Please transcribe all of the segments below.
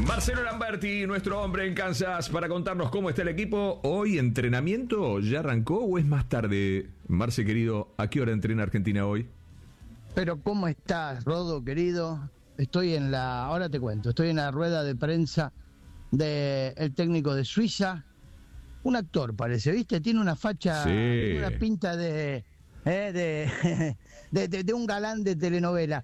Marcelo Lamberti, nuestro hombre en Kansas, para contarnos cómo está el equipo. ¿Hoy entrenamiento ya arrancó o es más tarde? Marce, querido, ¿a qué hora entrena Argentina hoy? Pero ¿cómo estás, Rodo, querido? Ahora te cuento, estoy en la rueda de prensa del técnico de Suiza. Un actor parece, ¿viste? Tiene una facha, Sí. una pinta de un galán de telenovela.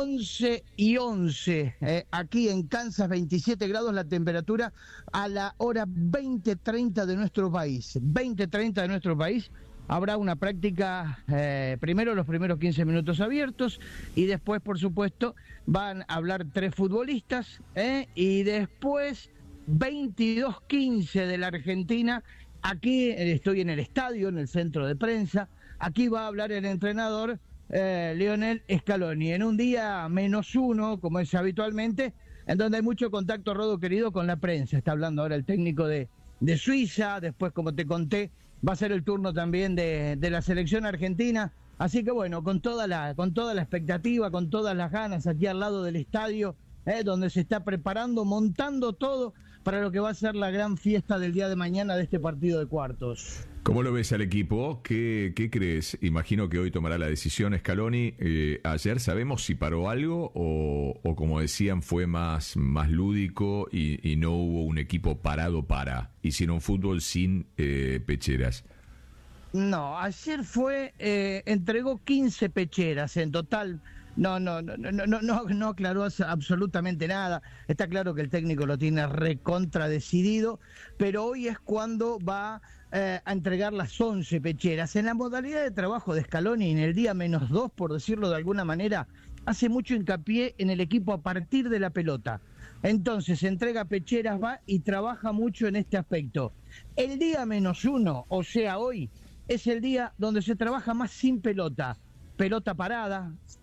11:11, aquí en Kansas, 27 grados la temperatura a la hora 20:30 de nuestro país. 20:30 de nuestro país. Habrá una práctica, primero los primeros 15 minutos abiertos y después, por supuesto, van a hablar 3 futbolistas y después 22:15 de la Argentina. Aquí estoy en el estadio, en el centro de prensa. Aquí va a hablar el entrenador Lionel Scaloni, en un día -1, como es habitualmente, en donde hay mucho contacto, Rodo, querido, con la prensa. Está hablando ahora el técnico de Suiza, después, como te conté, va a ser el turno también de la selección argentina. Así que bueno, con toda la expectativa, con todas las ganas, aquí al lado del estadio, donde se está preparando, montando todo para lo que va a ser la gran fiesta del día de mañana de este partido de cuartos. ¿Cómo lo ves al equipo? ¿Qué crees? Imagino que hoy tomará la decisión Scaloni. Ayer sabemos si paró algo o como decían, fue más lúdico y no hubo un equipo parado para. Hicieron fútbol sin pecheras. No, ayer entregó 15 pecheras en total. No aclaró absolutamente nada. Está claro que el técnico lo tiene recontra decidido, pero hoy es cuando va a entregar las 11 pecheras. En la modalidad de trabajo de Scaloni, en el día -2, por decirlo de alguna manera, hace mucho hincapié en el equipo a partir de la pelota. Entonces entrega pecheras, va y trabaja mucho en este aspecto. El día -1, o sea hoy, es el día donde se trabaja más sin pelota. Pelota parada,